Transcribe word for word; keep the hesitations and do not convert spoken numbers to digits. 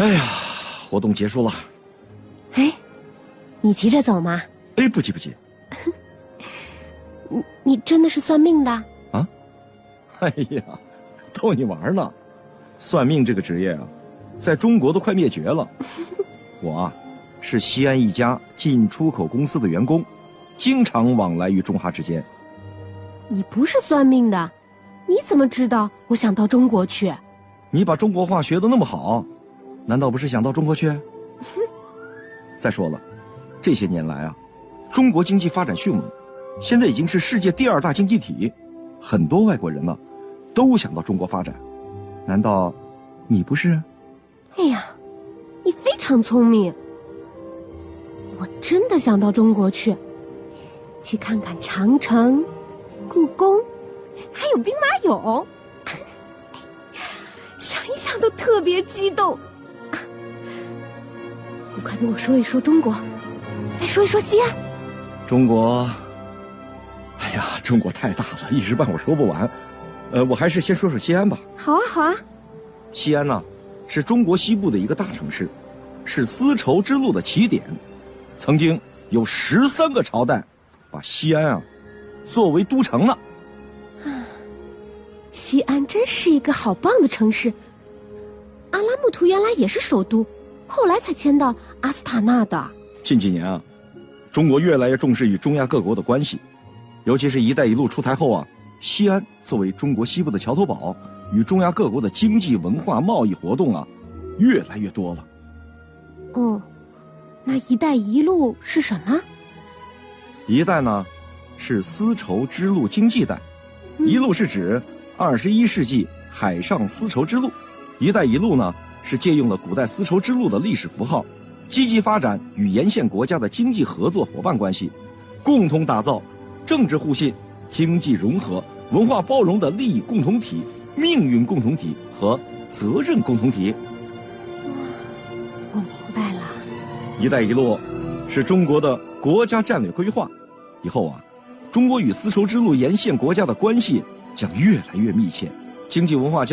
哎呀，活动结束了。 哎，你急着走吗？ 哎，不急不急。 你你真的是算命的？ 啊？哎呀，逗你玩呢。算命这个职业啊，在中国都快灭绝了。我啊，是西安一家进出口公司的员工，经常往来于中哈之间。 你不是算命的，你怎么知道我想到中国去？ 你把中国话学得那么好，难道不是想到中国去？再说了，这些年来啊，中国经济发展迅猛，现在已经是世界第二大经济体，很多外国人呢，都想到中国发展。难道你不是？ 哎呀，你非常聪明。我真的想到中国去，去看看长城、故宫，还有兵马俑。想一想都特别激动。你快跟我说一说中国，再说一说西安。 中国，哎呀，中国太大了，一时半会儿说不完。呃，我还是先说说西安吧。 好啊，好啊。 西安呢，是中国西部的一个大城市，是丝绸之路的起点。曾经有十三个朝代把西安啊作为都城呢。 西安真是一个好棒的城市。阿拉木图原来也是首都，后来才迁到阿斯塔纳的。 近几年啊，中国越来越重视与中亚各国的关系，尤其是一带一路出台后啊，西安作为中国西部的桥头堡，与中亚各国的经济、文化、贸易活动啊，越来越多了。 哦，那一带一路是什么？ 一带呢，是丝绸之路经济带，一路是指二十一世纪海上丝绸之路，一带一路呢是借用了古代丝绸之路的历史符号，积极发展与沿线国家的经济合作伙伴关系，共同打造政治互信、经济融合、文化包容的利益共同体、命运共同体和责任共同体。 我明白了。 一带一路是中国的国家战略规划，以后啊，中国与丝绸之路沿线国家的关系将越来越密切，经济文化交